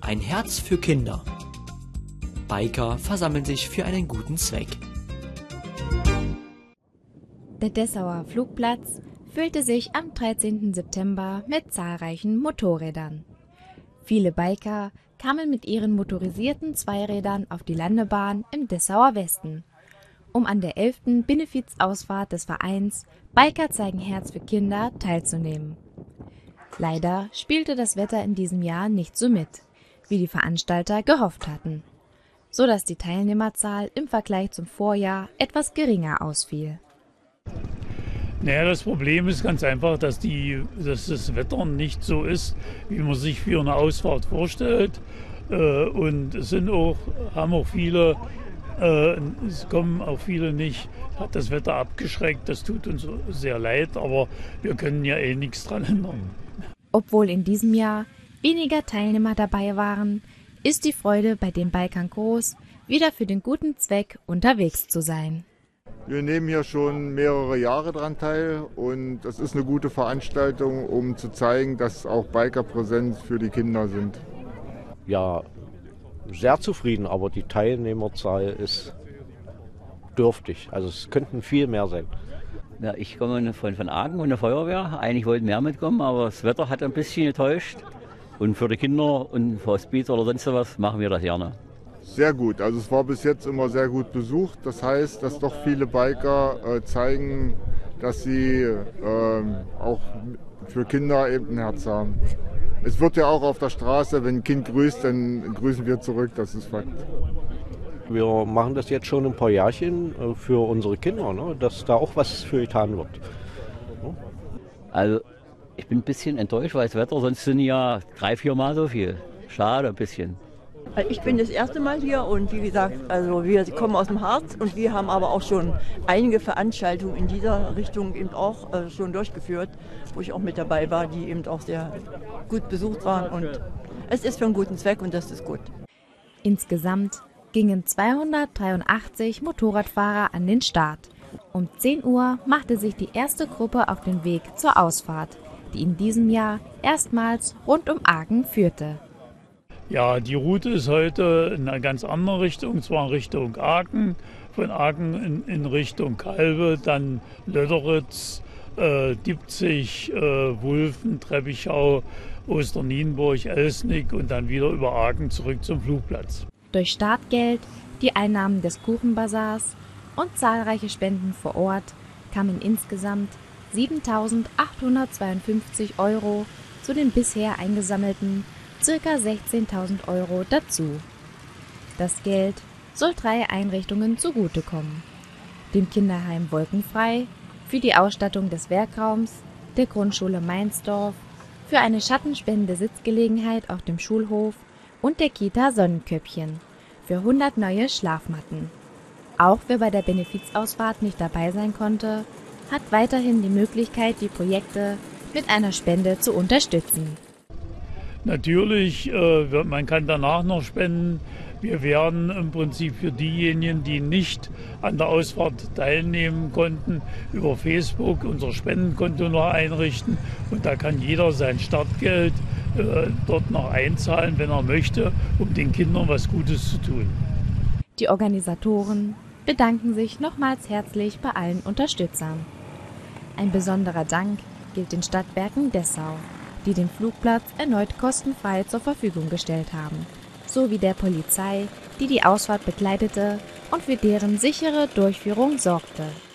Ein Herz für Kinder. Biker versammeln sich für einen guten Zweck. Der Dessauer Flugplatz füllte sich am 13. September mit zahlreichen Motorrädern. Viele Biker kamen mit ihren motorisierten Zweirädern auf die Landebahn im Dessauer Westen, um an der 11. Benefizausfahrt des Vereins Biker zeigen Herz für Kinder teilzunehmen. Leider spielte das Wetter in diesem Jahr nicht so mit, wie die Veranstalter gehofft hatten, so dass die Teilnehmerzahl im Vergleich zum Vorjahr etwas geringer ausfiel. Naja, das Problem ist ganz einfach, dass das Wetter nicht so ist, wie man sich für eine Ausfahrt vorstellt. Und es haben auch viele, es kommen auch viele nicht, hat das Wetter abgeschreckt. Das tut uns sehr leid, aber wir können ja eh nichts dran ändern. Obwohl in diesem Jahr weniger Teilnehmer dabei waren, ist die Freude bei den Bikern groß, wieder für den guten Zweck unterwegs zu sein. Wir nehmen hier schon mehrere Jahre dran teil und es ist eine gute Veranstaltung, um zu zeigen, dass auch Biker präsent für die Kinder sind. Ja, sehr zufrieden, aber die Teilnehmerzahl ist dürftig. Also es könnten viel mehr sein. Ja, ich komme von Aachen von der Feuerwehr. Eigentlich wollten mehr mitkommen, aber das Wetter hat ein bisschen getäuscht. Und für die Kinder und für Hospiz oder sonst was machen wir das gerne. Sehr gut, also es war bis jetzt immer sehr gut besucht. Das heißt, dass doch viele Biker zeigen, dass sie auch für Kinder eben ein Herz haben. Es wird ja auch auf der Straße, wenn ein Kind grüßt, dann grüßen wir zurück, das ist Fakt. Wir machen das jetzt schon ein paar Jahrchen für unsere Kinder, ne, dass da auch was für getan wird. Ja. Also ich bin ein bisschen enttäuscht, weil das Wetter, sonst sind ja 3-4 Mal so viel. Schade ein bisschen. Ich bin das erste Mal hier und wie gesagt, also wir kommen aus dem Harz und wir haben aber auch schon einige Veranstaltungen in dieser Richtung eben auch schon durchgeführt, wo ich auch mit dabei war, die eben auch sehr gut besucht waren und es ist für einen guten Zweck und das ist gut. Insgesamt gingen 283 Motorradfahrer an den Start. Um 10 Uhr machte sich die erste Gruppe auf den Weg zur Ausfahrt, die in diesem Jahr erstmals rund um Aachen führte. Ja, die Route ist heute in eine ganz andere Richtung, und zwar in Richtung Aachen, von Aachen in Richtung Calbe, dann Löderitz, Diepzig, Wulfen, Treppichau, Osternienburg, Elsnig und dann wieder über Aachen zurück zum Flugplatz. Durch Startgeld, die Einnahmen des Kuchenbazars und zahlreiche Spenden vor Ort kamen insgesamt 7.852 € zu den bisher eingesammelten ca. 16.000 € dazu. Das Geld soll 3 Einrichtungen zugutekommen: dem Kinderheim Wolkenfrei, für die Ausstattung des Werkraums, der Grundschule Mainzdorf, für eine schattenspendende Sitzgelegenheit auf dem Schulhof und der Kita Sonnenköpfchen für 100 neue Schlafmatten. Auch wer bei der Benefizausfahrt nicht dabei sein konnte, hat weiterhin die Möglichkeit, die Projekte mit einer Spende zu unterstützen. Natürlich, man kann danach noch spenden. Wir werden im Prinzip für diejenigen, die nicht an der Ausfahrt teilnehmen konnten, über Facebook unser Spendenkonto noch einrichten. Und da kann jeder sein Startgeld dort noch einzahlen, wenn er möchte, um den Kindern was Gutes zu tun. Die Organisatoren bedanken sich nochmals herzlich bei allen Unterstützern. Ein besonderer Dank gilt den Stadtwerken Dessau, die den Flugplatz erneut kostenfrei zur Verfügung gestellt haben, sowie der Polizei, die die Ausfahrt begleitete und für deren sichere Durchführung sorgte.